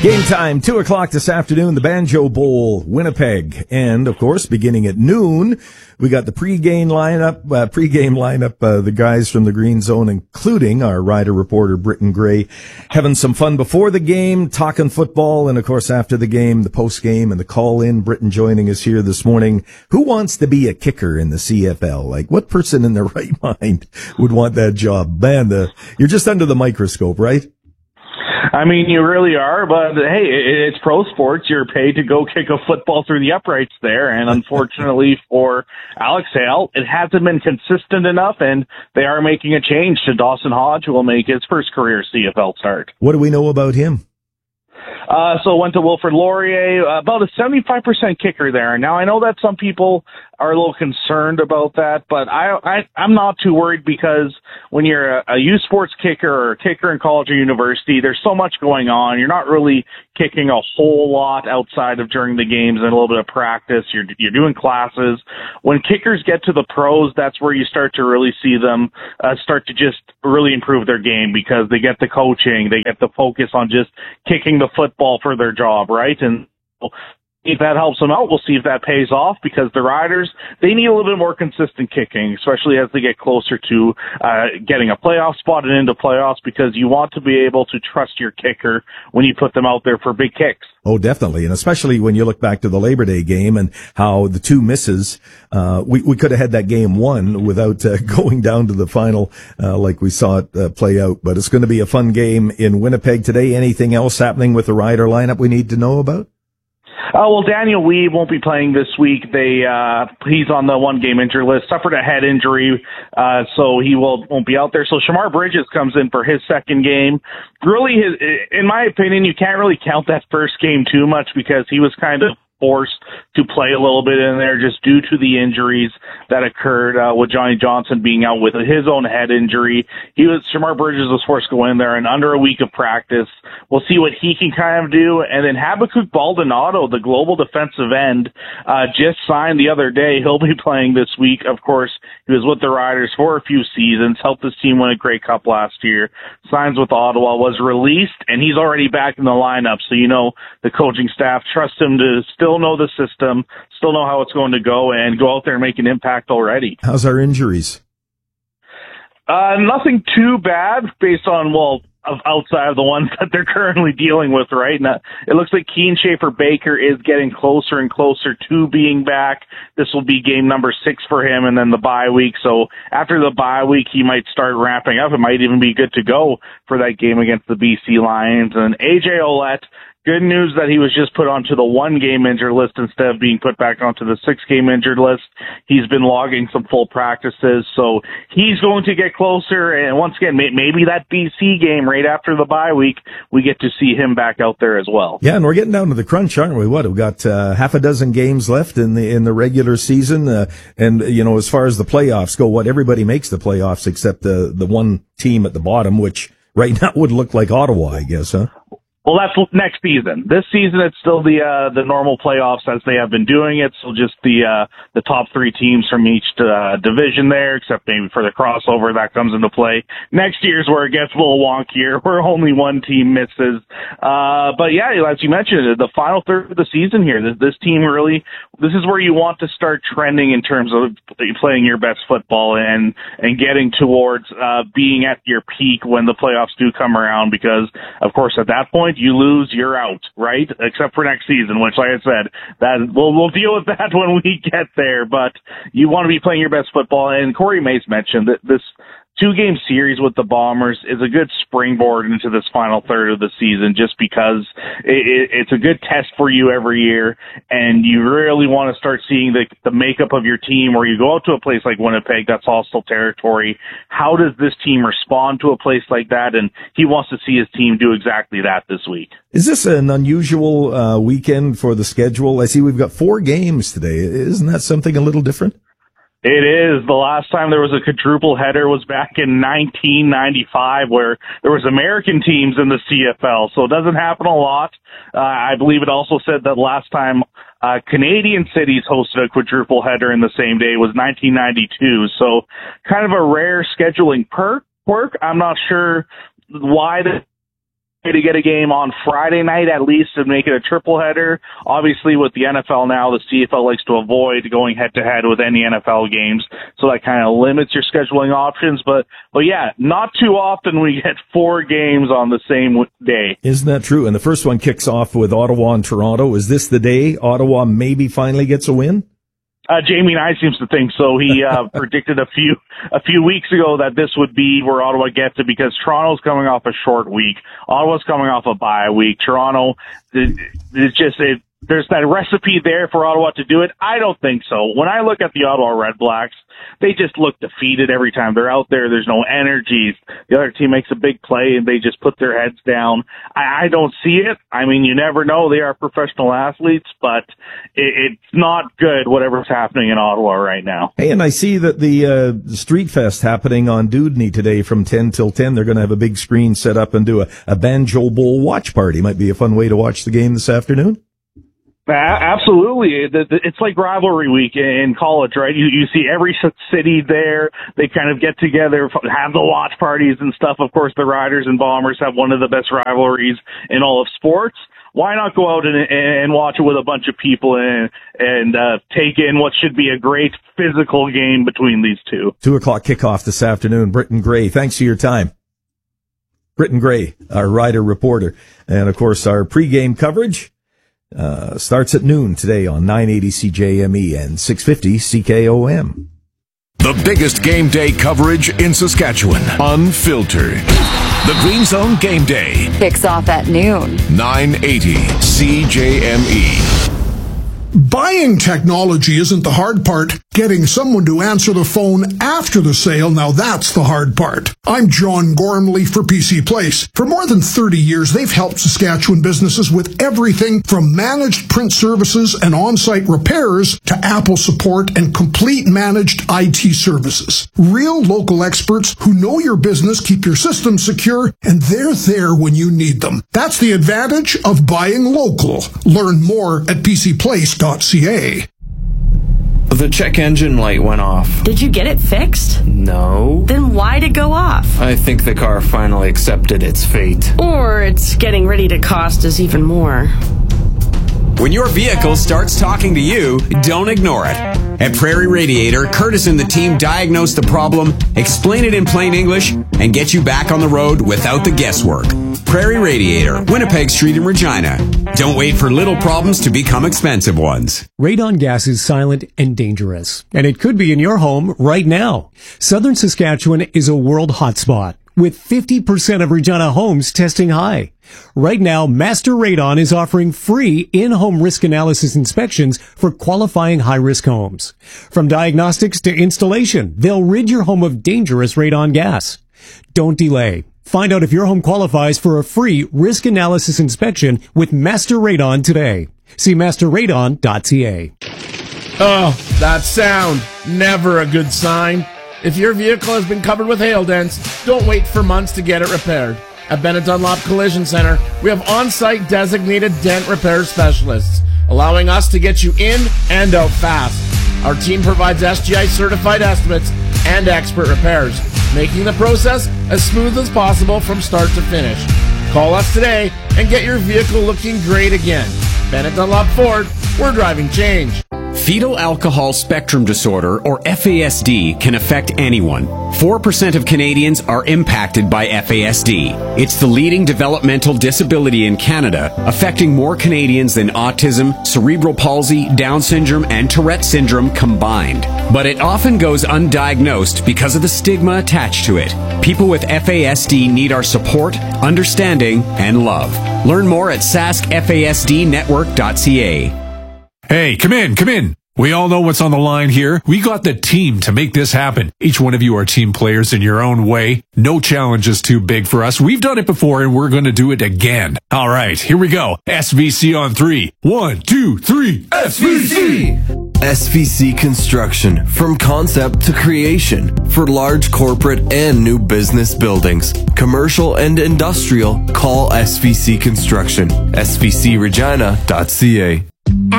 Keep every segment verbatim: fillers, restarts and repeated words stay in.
Game time, two o'clock this afternoon, the Banjo Bowl, Winnipeg. And, of course, beginning at noon, we got the pre-game lineup, uh, pre-game lineup, uh, the guys from the Green Zone, including our rider reporter, Britton Gray, having some fun before the game, talking football, and, of course, after the game, the post-game and the call-in. Britton joining us here this morning. Who wants to be a kicker in the C F L? Like, what person in their right mind would want that job? Man, the, you're just under the microscope, right? I mean, you really are, but hey, it's pro sports. You're paid to go kick a football through the uprights there, and unfortunately for Alex Hale, it hasn't been consistent enough, and they are making a change to Dawson Hodge, who will make his first career C F L start. What do we know about him? Uh, so went to Wilfrid Laurier, uh, about a seventy-five percent kicker there. Now, I know that some people are a little concerned about that, but I, I, I'm not too worried because when you're a, a youth sports kicker or a kicker in college or university, there's so much going on. You're not really kicking a whole lot outside of during the games and a little bit of practice. You're, you're doing classes. When kickers get to the pros, that's where you start to really see them uh, start to just really improve their game because they get the coaching, they get the focus on just kicking the football for their job, right? And if that helps them out, we'll see if that pays off because the Riders, they need a little bit more consistent kicking, especially as they get closer to uh, getting a playoff spot and into playoffs because you want to be able to trust your kicker when you put them out there for big kicks. Oh, definitely. And especially when you look back to the Labor Day game and how the two misses, uh, we, we could have had that game won without uh, going down to the final uh, like we saw it uh, play out. But it's going to be a fun game in Winnipeg today. Anything else happening with the Rider lineup we need to know about? Oh, well, Daniel Weave won't be playing this week. They, uh, he's on the one-game injury list, suffered a head injury, uh, so he will, won't be out there. So Shamar Bridges comes in for his second game. Really, his, in my opinion, you can't really count that first game too much because he was kind of forced to play a little bit in there just due to the injuries that occurred uh, with Johnny Johnson being out with his own head injury. He was Shamar Bridges was forced to go in there, and under a week of practice, we'll see what he can kind of do. And then Habakkuk Baldonado, the global defensive end, uh, just signed the other day. He'll be playing this week. Of course, he was with the Riders for a few seasons, helped his team win a Grey Cup last year, signs with Ottawa, was released, and he's already back in the lineup. So, you know, the coaching staff trust him to still Still know the system, still know how it's going to go, and go out there and make an impact already. How's our injuries? Uh, nothing too bad based on, well, of outside of the ones that they're currently dealing with right now. It looks like Keen Schaefer Baker is getting closer and closer to being back. This will be game number six for him, and then the bye week. So after the bye week, he might start ramping up. It might even be good to go for that game against the B C Lions. And A J Ouellette, good news that he was just put onto the one-game injured list instead of being put back onto the six-game injured list. He's been logging some full practices, so he's going to get closer. And once again, maybe that B C game right after the bye week, we get to see him back out there as well. Yeah, and we're getting down to the crunch, aren't we? What, we've got uh, half a dozen games left in the in the regular season, uh, and you know, as far as the playoffs go, what everybody makes the playoffs except the the one team at the bottom, which right now would look like Ottawa, I guess, huh? Well, that's next season. This season, it's still the uh, the normal playoffs as they have been doing it. So just the uh, the top three teams from each uh, division there, except maybe for the crossover that comes into play. Next year's where it gets a little wonkier, where only one team misses. Uh, but yeah, as you mentioned, the final third of the season here, this, this team really, this is where you want to start trending in terms of playing your best football and and getting towards uh, being at your peak when the playoffs do come around. Because of course, at that point, you lose, you're out, right? Except for next season, which, like I said, that we'll, we'll deal with that when we get there. But you want to be playing your best football. And Corey Mace mentioned that this two-game series with the Bombers is a good springboard into this final third of the season just because it, it, it's a good test for you every year, and you really want to start seeing the, the makeup of your team where you go out to a place like Winnipeg, that's hostile territory. How does this team respond to a place like that? And he wants to see his team do exactly that this week. Is this an unusual uh, weekend for the schedule? I see we've got four games today. Isn't that something a little different? It is. The last time there was a quadruple header was back in nineteen ninety-five, where there was American teams in the C F L. So it doesn't happen a lot. Uh, I believe it also said that last time uh, Canadian cities hosted a quadruple header in the same day was nineteen ninety-two. So kind of a rare scheduling perk. Quirk. I'm not sure why the to get a game on Friday night at least and make it a triple header. Obviously, with the N F L now, the C F L likes to avoid going head to head with any N F L games, so that kind of limits your scheduling options. But, but yeah, not too often we get four games on the same day. Isn't that true? And the first one kicks off with Ottawa and Toronto. Is this the day Ottawa maybe finally gets a win? Uh, Jamie and I seems to think so. He uh, predicted a few a few weeks ago that this would be where Ottawa gets it because Toronto's coming off a short week. Ottawa's coming off a bye week. Toronto, it, it's just it, there's that recipe there for Ottawa to do it. I don't think so. When I look at the Ottawa Red Blacks, they just look defeated every time they're out there. There's no energy. The other team makes a big play and they just put their heads down. I, I don't see it. I mean, you never know. They are professional athletes, but it, it's not good, whatever's happening in Ottawa right now. Hey, and I see that the uh, Street Fest happening on Dewdney today from ten till ten. They're going to have a big screen set up and do a, a Banjo Bowl watch party. Might be a fun way to watch the game this afternoon. Absolutely. It's like rivalry week in college, right? You, you see every city there. They kind of get together, have the watch parties and stuff. Of course, the Riders and Bombers have one of the best rivalries in all of sports. Why not go out and, and watch it with a bunch of people and, and uh, take in what should be a great physical game between these two? Two o'clock kickoff this afternoon. Britton Gray, thanks for your time. Britton Gray, our Rider reporter. And, of course, our pregame coverage Uh, starts at noon today on nine eighty C J M E and six fifty C K O M. The biggest game day coverage in Saskatchewan, unfiltered. The Green Zone Game Day kicks off at noon. nine eighty C J M E. Buying technology isn't the hard part. Getting someone to answer the phone after the sale, now that's the hard part. I'm John Gormley for P C Place. For more than thirty years, they've helped Saskatchewan businesses with everything from managed print services and on-site repairs to Apple support and complete managed I T services. Real local experts who know your business, keep your systems secure, and they're there when you need them. That's the advantage of buying local. Learn more at p c place dot c a. The check engine light went off. Did you get it fixed? No. Then why'd it go off? I think the car finally accepted its fate. Or it's getting ready to cost us even more. When your vehicle starts talking to you, don't ignore it. At Prairie Radiator, Curtis and the team diagnose the problem, explain it in plain English, and get you back on the road without the guesswork. Prairie Radiator, Winnipeg Street in Regina. Don't wait for little problems to become expensive ones. Radon gas is silent and dangerous, and it could be in your home right now. Southern Saskatchewan is a world hotspot, with fifty percent of Regina homes testing high. Right now, Master Radon is offering free in-home risk analysis inspections for qualifying high-risk homes. From diagnostics to installation, they'll rid your home of dangerous radon gas. Don't delay. Find out if your home qualifies for a free risk analysis inspection with Master Radon today. See master radon dot c a. Oh, that sound. Never a good sign. If your vehicle has been covered with hail dents, don't wait for months to get it repaired. At Bennett Dunlop Collision Center, we have on-site designated dent repair specialists, allowing us to get you in and out fast. Our team provides S G I certified estimates and expert repairs, making the process as smooth as possible from start to finish. Call us today and get your vehicle looking great again. Bennett Dunlop Ford, we're driving change. Fetal alcohol spectrum disorder, or F A S D, can affect anyone. four percent of Canadians are impacted by F A S D. It's the leading developmental disability in Canada, affecting more Canadians than autism, cerebral palsy, Down syndrome, and Tourette syndrome combined. But it often goes undiagnosed because of the stigma attached to it. People with F A S D need our support, understanding, and love. Learn more at sask f a s d network dot c a. Hey, come in, come in. We all know what's on the line here. We got the team to make this happen. Each one of you are team players in your own way. No challenge is too big for us. We've done it before and we're going to do it again. All right, here we go. S V C on three. One, two, three. S V C! S V C Construction. From concept to creation. For large corporate and new business buildings. Commercial and industrial. Call S V C Construction. s v c regina dot c a.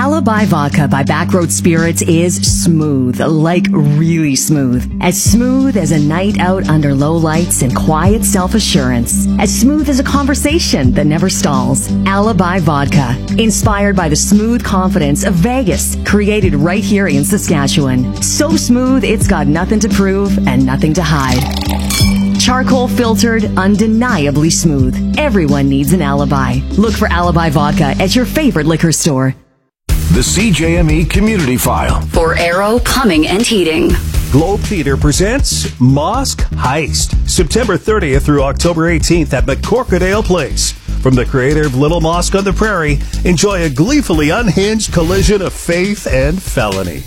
Alibi Vodka by Backroad Spirits is smooth, like really smooth. As smooth as a night out under low lights and quiet self-assurance. As smooth as a conversation that never stalls. Alibi Vodka, inspired by the smooth confidence of Vegas, created right here in Saskatchewan. So smooth, it's got nothing to prove and nothing to hide. Charcoal filtered, undeniably smooth. Everyone needs an alibi. Look for Alibi Vodka at your favorite liquor store. The C J M E Community File. For Aero Plumbing and Heating. Globe Theater presents Mosque Heist, September thirtieth through October eighteenth at McCorkadale Place. From the creative Little Mosque on the Prairie, enjoy a gleefully unhinged collision of faith and felony.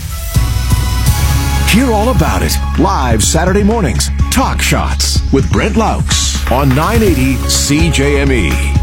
Hear all about it live Saturday mornings. Talk Shots with Brent Laux on nine eighty C J M E.